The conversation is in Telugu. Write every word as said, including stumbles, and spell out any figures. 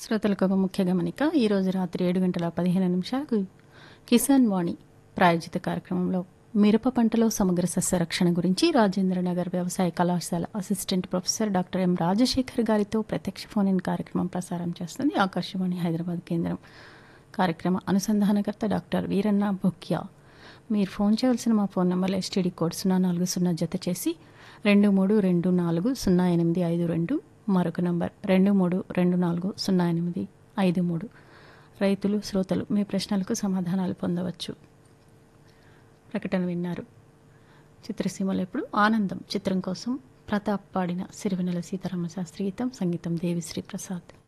శ్రోతలకు ఒక ముఖ్య గమనిక. ఈరోజు రాత్రి ఏడు గంటల పదిహేను నిమిషాలకు కిసాన్ వాణి ప్రాయోజిత కార్యక్రమంలో మిరప పంటలో సమగ్ర సస్యరక్షణ గురించి రాజేంద్రనగర్ వ్యవసాయ కళాశాల assistant professor doctor M Rajasekhar గారితో ప్రత్యక్ష ఫోన్ ఇన్ కార్యక్రమం ప్రసారం చేస్తుంది ఆకాశవాణి హైదరాబాద్ కేంద్రం. కార్యక్రమ అనుసంధానకర్త డాక్టర్ వీరన్న భొక్యా. మీరు ఫోన్ చేయవలసిన మా ఫోన్ నెంబర్లు ఎస్టీడీ కోడ్ సున్నా నాలుగు సున్నా జత చేసి రెండు మూడు రెండు నాలుగు సున్నా ఎనిమిది ఐదు రెండు, మరొక నంబర్ రెండు మూడు రెండు నాలుగు సున్నా ఎనిమిది ఐదు మూడు. రైతులు శ్రోతలు మీ ప్రశ్నలకు సమాధానాలు పొందవచ్చు. ప్రకటన విన్నారు. చిత్రసీమలో ఇప్పుడు ఆనందం చిత్రం కోసం ప్రతాప్ పాడిన సిరివెన్నెల సీతారామ శాస్త్రి గీతం, సంగీతం దేవిశ్రీ ప్రసాద్.